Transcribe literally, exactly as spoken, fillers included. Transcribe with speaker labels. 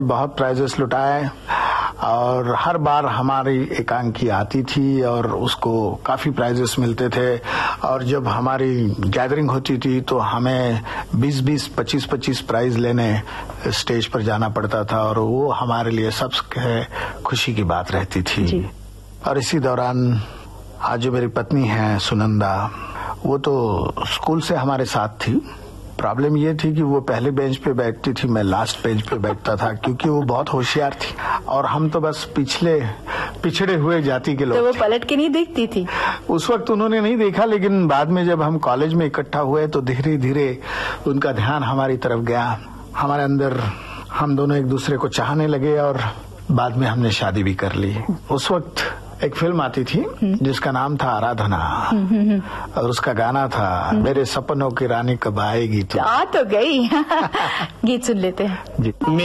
Speaker 1: बहुत प्राइजेस लुटाए और हर बार हमारी एकांकी आती थी और उसको काफी प्राइजेस मिलते थे। और जब हमारी गैदरिंग होती थी तो हमें बीस बीस पच्चीस पच्चीस प्राइज लेने स्टेज पर जाना पड़ता था और वो हमारे लिए सबसे खुशी की बात रहती थी। और इसी दौरान आज जो मेरी पत्नी है सुनंदा, वो तो स्कूल से हमारे साथ थी। प्रॉब्लम ये थी कि वो पहले बेंच पे बैठती थी, मैं लास्ट बेंच पे बैठता था, क्योंकि वो बहुत होशियार थी और हम तो बस पिछले पिछड़े हुए जाति के लोग।
Speaker 2: तो वो पलट के नहीं देखती थी?
Speaker 1: उस वक्त उन्होंने नहीं देखा, लेकिन बाद में जब हम कॉलेज में इकट्ठा हुए तो धीरे धीरे उनका ध्यान हमारी तरफ गया। हमारे अंदर हम दोनों एक दूसरे को चाहने लगे और बाद में हमने शादी भी कर ली। उस वक्त एक फिल्म आती थी जिसका नाम था आराधना और उसका गाना था मेरे सपनों की रानी कब आएगी। तो
Speaker 2: आ तो गई। गीत सुन लेते हैं
Speaker 1: जी।